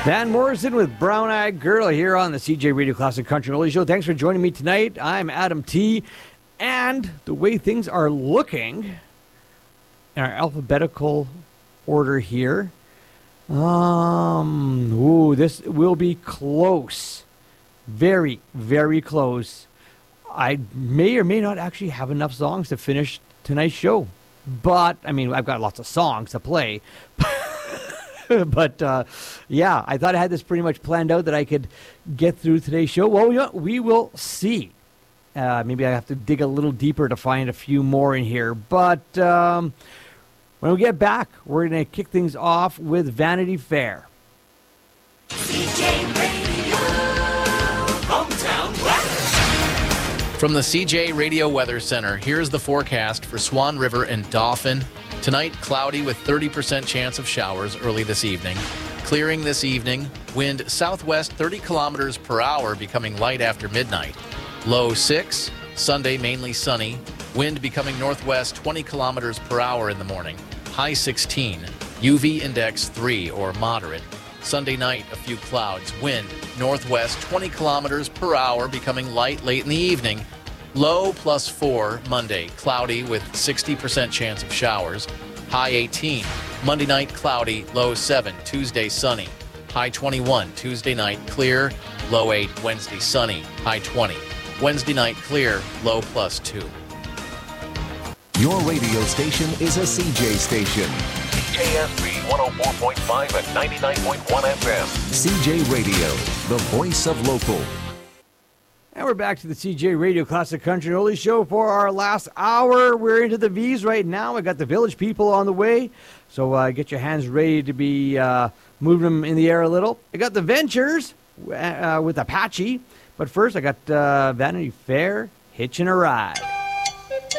Van Morrison with Brown Eyed Girl here on the CJ Radio Classic Country Oldies Show. Thanks for joining me tonight. I'm Adam T. And the way things are looking in our alphabetical order here, this will be close. Very, very close. I may or may not actually have enough songs to finish tonight's show. But, I mean, I've got lots of songs to play. But, yeah, I thought I had this pretty much planned out that I could get through today's show. Well, we will see. Maybe I have to dig a little deeper to find a few more in here. But when we get back, we're going to kick things off with Vanity Fair. CJ Radio, Hometown Weather. From the CJ Radio Weather Center, here's the forecast for Swan River and Dauphin. Tonight, cloudy with 30% chance of showers early this evening. Clearing this evening, wind southwest 30 kilometers per hour, becoming light after midnight. Low 6. Sunday, mainly sunny. Wind becoming northwest 20 kilometers per hour in the morning. High 16. UV index 3 or moderate. Sunday night, a few clouds. Wind northwest 20 kilometers per hour, becoming light late in the evening. Low +4 Monday, cloudy with 60% chance of showers. High 18. Monday night, cloudy, low 7. Tuesday, sunny. High 21. Tuesday night, clear. Low 8. Wednesday, sunny. High 20. Wednesday night, clear. Low +2. Your radio station is a CJ station. KSB 104.5 and 99.1 FM. CJ Radio, the voice of local. And we're back to the CJ Radio Classic Country Oldies Show for our last hour. We're into the V's right now. I got the Village People on the way. So get your hands ready to be moving them in the air a little. I got the Ventures with Apache. But first, I got Vanity Fair, Hitching a Ride.